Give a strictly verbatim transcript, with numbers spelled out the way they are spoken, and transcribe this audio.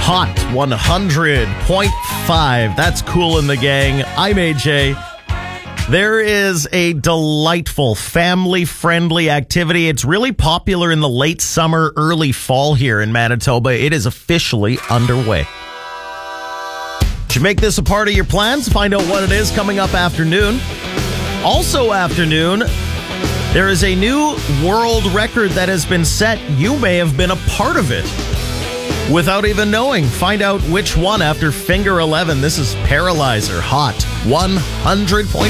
Hot one hundred point five. That's Kool and the Gang. I'm A J. There is a delightful, family-friendly activity. It's really popular in the late summer, early fall here in Manitoba. It is officially underway. Should make this a part of your plans. Find out what it is coming up afternoon. Also afternoon, there is a new world record that has been set. You may have been a part of it without even knowing. Find out which one after Finger eleven. This is Paralyzer, Hot one hundred point five.